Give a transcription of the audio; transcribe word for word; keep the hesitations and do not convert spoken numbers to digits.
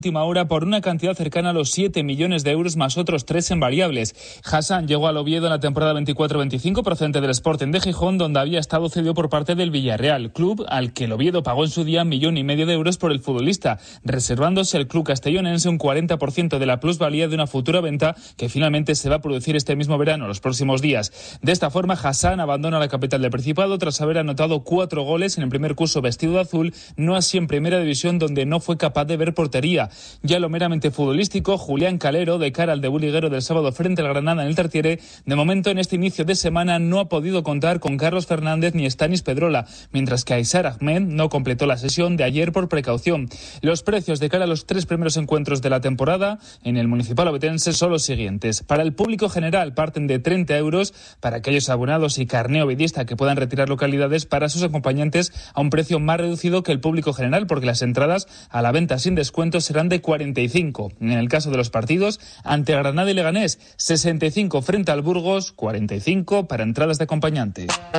última hora por una cantidad cercana a los siete millones de euros más otros tres en variables. Hassan llegó al Oviedo en la temporada veinticuatro veinticinco procedente del Sporting de Gijón, donde había estado cedido por parte del Villarreal, club al que el Oviedo pagó en su día millón y medio de euros por el futbolista, reservándose el club castellonense un cuarenta por ciento de la plusvalía de una futura venta que finalmente se va a producir este mismo verano, los próximos días. De esta forma, Hassan abandona la capital del Principado tras haber anotado cuatro goles en el primer curso vestido de azul, no así en Primera División, donde no fue capaz de ver portería. Ya lo meramente futbolístico, Julián Calero, de cara al debut liguero del sábado frente al Granada en el Tartiere, de momento en este inicio de semana no ha podido contar con Carlos Fernández ni Stanis Pedrola, mientras que Aysar Ahmed no completó la sesión de ayer por precaución. Los precios de cara a los tres primeros encuentros de la temporada en el Municipal Ovetense son los siguientes. Para el público general parten de treinta euros, para aquellos abonados y carné ovidista que puedan retirar localidades para sus acompañantes a un precio más reducido que el público general, porque las entradas a la venta sin descuento serán de cuarenta y cinco. En el caso de los partidos, ante Granada y Leganés, sesenta y cinco frente al Burgos, cuarenta y cinco para entradas de acompañante.